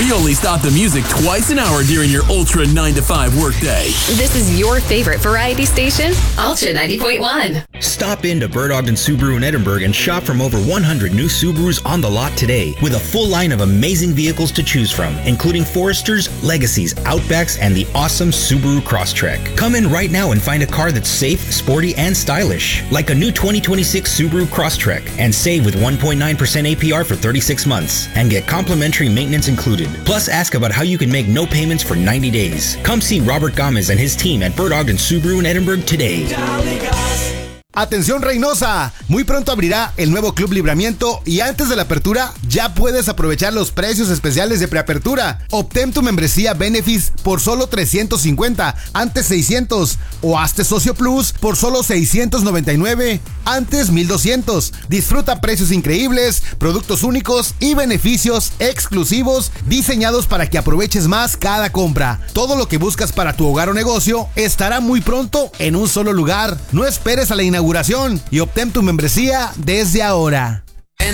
We only stop the music twice an hour during your Ultra 9 to 5 workday. This is your favorite variety station, Ultra 90.1. Stop into Bird Ogden Subaru in Edinburgh and shop from over 100 new Subarus on the lot today, with a full line of amazing vehicles to choose from, including Foresters, Legacies, Outbacks, and the awesome Subaru Crosstrek. Come in right now and find a car that's safe, sporty, and stylish, like a new 2026 Subaru Crosstrek, and save with 1.9% APR for 36 months, and get complimentary maintenance included. Plus, ask about how you can make no payments for 90 days. Come see Robert Gomez and his team at Bird Ogden Subaru in Edinburgh today. Atención Reynosa, muy pronto abrirá el nuevo Club Libramiento y antes de la apertura ya puedes aprovechar los precios especiales de preapertura. Obtén tu membresía Benefits por solo $350, antes $600, o hazte Socio Plus por solo $699, antes $1,200. Disfruta precios increíbles, productos únicos y beneficios exclusivos diseñados para que aproveches más cada compra. Todo lo que buscas para tu hogar o negocio estará muy pronto en un solo lugar. No esperes a la inauguración y obtén tu membresía desde ahora.